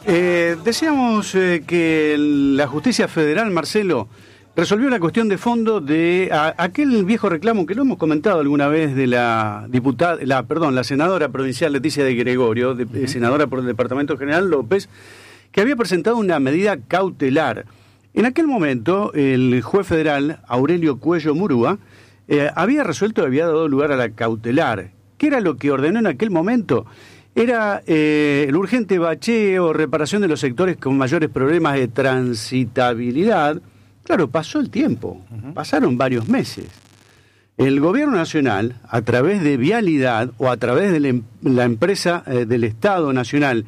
Decíamos que la justicia federal, Marcelo, resolvió la cuestión de fondo de aquel viejo reclamo que lo hemos comentado alguna vez de la senadora provincial Leticia de Gregorio, senadora por el Departamento General López, que había presentado una medida cautelar. En aquel momento, el juez federal Aurelio Cuello Murúa había resuelto, había dado lugar a la cautelar. ¿Qué era lo que ordenó en aquel momento? Era el urgente bacheo, reparación de los sectores con mayores problemas de transitabilidad. Claro, pasó el tiempo, pasaron varios meses. El gobierno nacional, a través de Vialidad o a través de la empresa del Estado Nacional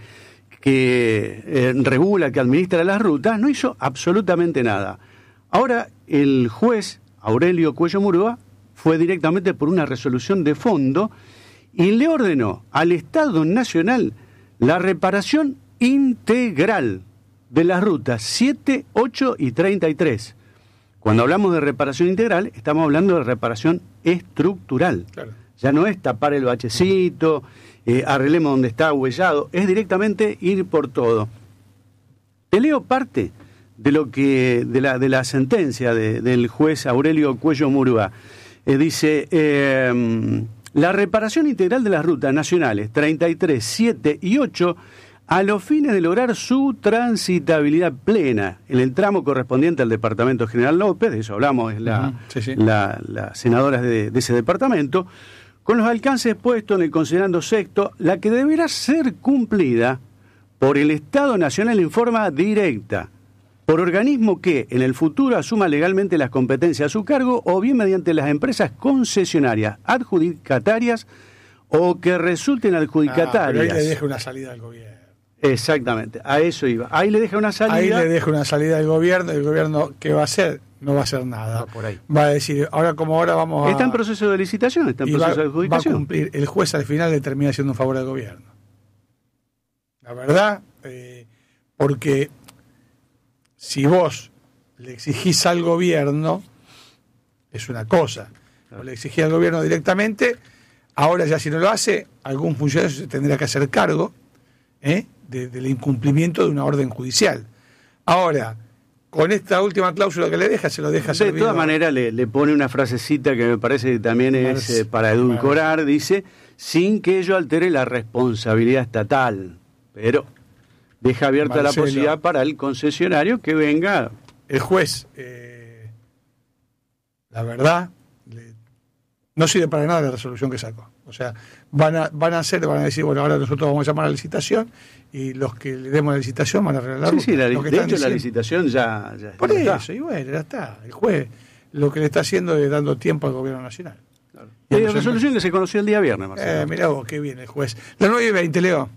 que regula, que administra las rutas, no hizo absolutamente nada. Ahora el juez Aurelio Cuello Murúa fue directamente por una resolución de fondo y le ordenó al Estado Nacional la reparación integral de las rutas 7, 8 y 33. Cuando hablamos de reparación integral, estamos hablando de reparación estructural. Claro. Ya no es tapar el bachecito, arreglemos donde está huellado, es directamente ir por todo. Te leo parte de lo que de la sentencia del juez Aurelio Cuello Murúa. Dice... la reparación integral de las rutas nacionales 33, 7 y 8 a los fines de lograr su transitabilidad plena en el tramo correspondiente al Departamento General López, de eso hablamos, es la senadora de ese departamento, con los alcances puestos en el considerando sexto, la que deberá ser cumplida por el Estado Nacional en forma directa, por organismo que en el futuro asuma legalmente las competencias a su cargo o bien mediante las empresas concesionarias, adjudicatarias o que resulten adjudicatarias. Pero ahí le deja una salida al gobierno. Exactamente, a eso iba. Ahí le deja una salida. Ahí le deja una salida al gobierno, y el gobierno, ¿qué va a hacer? No va a hacer nada. No, por ahí. Va a decir, ahora vamos a... Está en proceso de licitación, está en proceso de adjudicación. Va a cumplir. El juez al final le termina haciendo un favor al gobierno. La verdad, porque... si vos le exigís al gobierno, es una cosa. O le exigís al gobierno directamente, ahora ya si no lo hace, algún funcionario se tendrá que hacer cargo del incumplimiento de una orden judicial. Ahora, con esta última cláusula que le deja, se lo deja servido. De todas maneras, le pone una frasecita que me parece que también es para edulcorar, dice, sin que ello altere la responsabilidad estatal. Pero... deja abierta la posibilidad para el concesionario que venga. El juez, la verdad, no sirve para nada la resolución que sacó. O sea, van a decir, bueno, ahora nosotros vamos a llamar a la licitación y los que le demos la licitación van a arreglar. Sí, de hecho la licitación ya por eso, está. Y bueno, ya está. El juez lo que le está haciendo es dando tiempo al gobierno nacional. Claro. Y la resolución que se conoció el día viernes, Marcelo. Mirá vos, qué bien el juez. La 9:20, Leo.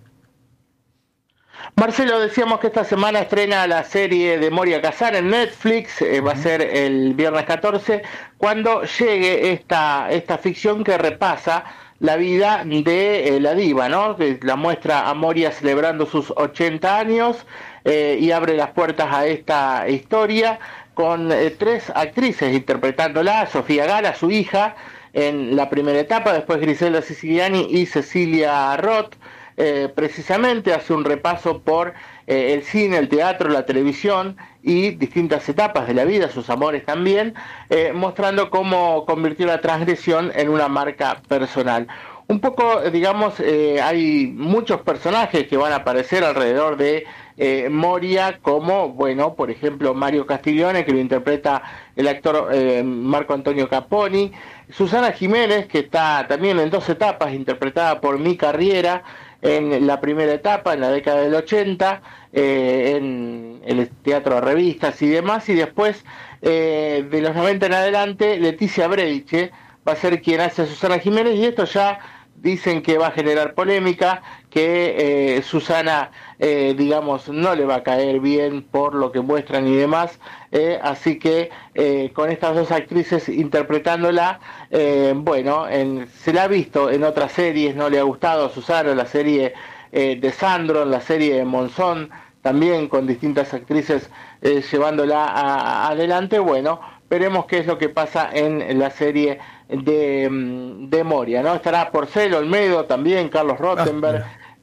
Marcelo, decíamos que esta semana estrena la serie de Moria Kazan en Netflix, va a ser el viernes 14, cuando llegue esta ficción que repasa la vida de la diva, ¿no? Que la muestra a Moria celebrando sus 80 años y abre las puertas a esta historia con 3 actrices interpretándola: Sofía Gala, su hija, en la primera etapa, después Griselda Siciliani y Cecilia Roth. Precisamente hace un repaso por el cine, el teatro, la televisión y distintas etapas de la vida, sus amores también, mostrando cómo convirtió la transgresión en una marca personal. Un poco, digamos, hay muchos personajes que van a aparecer alrededor de Moria, como, bueno, por ejemplo, Mario Castiglione, que lo interpreta el actor Marco Antonio Caponi, Susana Jiménez, que está también en 2 etapas, interpretada por Mica Riera, en la primera etapa, en la década del 80, en el teatro de revistas y demás, y después, de los 90 en adelante, Leticia Brediche va a ser quien hace a Susana Jiménez, y esto ya dicen que va a generar polémica, que Susana, digamos, no le va a caer bien por lo que muestran y demás, así que con estas 2 actrices interpretándola, bueno, se la ha visto en otras series, no le ha gustado a Susana, la serie de Sandro, la serie de Monzón, también con distintas actrices llevándola adelante. Bueno, veremos qué es lo que pasa en la serie de Moria, ¿no? Estará Porcel, Olmedo también, Carlos Rottenberg,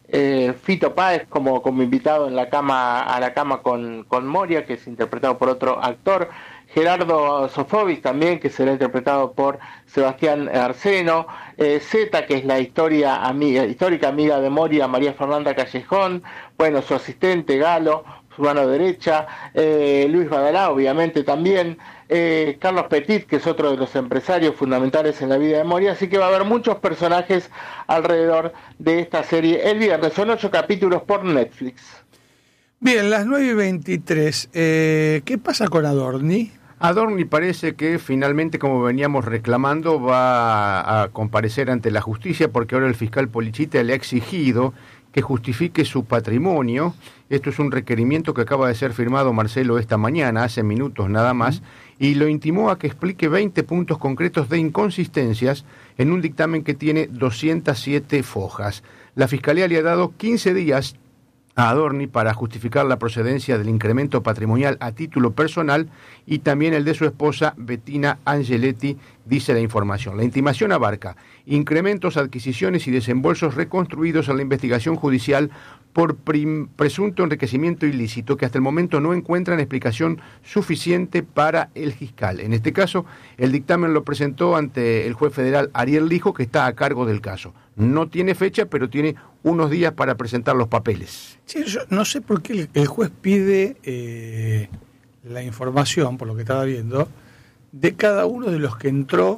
Fito Páez como invitado en la cama con Moria, que es interpretado por otro actor, Gerardo Sofovich también, que será interpretado por Sebastián Arseno, Zeta, que es la histórica amiga de Moria, María Fernanda Callejón, bueno, su asistente Galo, su mano derecha, Luis Badalá, obviamente también, Carlos Petit, que es otro de los empresarios fundamentales en la vida de Moria, así que va a haber muchos personajes alrededor de esta serie el viernes. Son 8 capítulos por Netflix. Bien, las 9:23. ¿Qué pasa con Adorni? Adorni parece que finalmente, como veníamos reclamando, va a comparecer ante la justicia porque ahora el fiscal Polichita le ha exigido que justifique su patrimonio. Esto es un requerimiento que acaba de ser firmado, Marcelo, esta mañana, hace minutos nada más, y lo intimó a que explique 20 puntos concretos de inconsistencias en un dictamen que tiene 207 fojas. La Fiscalía le ha dado 15 días a Adorni para justificar la procedencia del incremento patrimonial a título personal y también el de su esposa Bettina Angeletti, dice la información. La intimación abarca incrementos, adquisiciones y desembolsos reconstruidos en la investigación judicial por presunto enriquecimiento ilícito que hasta el momento no encuentran explicación suficiente para el fiscal. En este caso, el dictamen lo presentó ante el juez federal Ariel Lijo, que está a cargo del caso. No tiene fecha, pero tiene unos días para presentar los papeles. Sí, yo no sé por qué el juez pide la información, por lo que estaba viendo, de cada uno de los que entró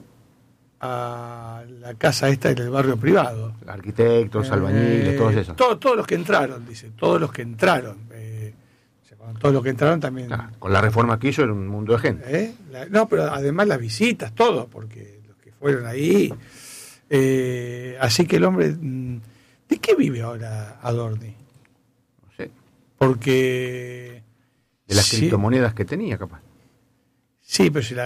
a la casa esta en el barrio privado. Arquitectos, albañiles, todos esos. Todos los que entraron, dice, todos los que entraron. Todos los que entraron también. Con la reforma que hizo era un mundo de gente. No, pero además las visitas, todo, porque los que fueron ahí. Así que el hombre, ¿de qué vive ahora Adorni? No sé. Porque de las criptomonedas que tenía, capaz. Sí, pero si la